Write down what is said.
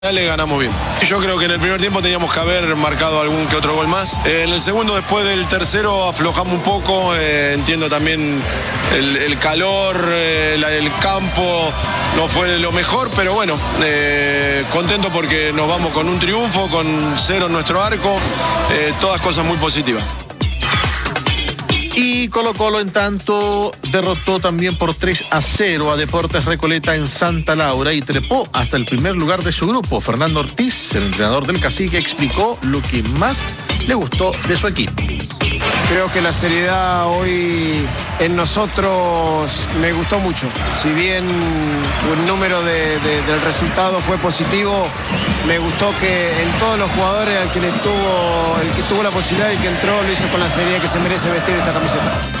Le ganamos bien. Yo creo que en el primer tiempo teníamos que haber marcado algún que otro gol más. En el segundo, después del tercero, aflojamos un poco. Entiendo también el calor, el campo no fue lo mejor, pero bueno, contento porque nos vamos con un triunfo, con 0 en nuestro arco, todas cosas muy positivas. Y Colo-Colo, en tanto, derrotó también por 3-0 a Deportes Recoleta en Santa Laura y trepó hasta el primer lugar de su grupo. Fernando Ortiz, el entrenador del Cacique, explicó lo que más le gustó de su equipo. Creo que la seriedad hoy en nosotros me gustó mucho. Si bien el número del resultado fue positivo, me gustó que en todos los jugadores el que tuvo la posibilidad y que entró lo hizo con la seriedad que se merece vestir esta camiseta.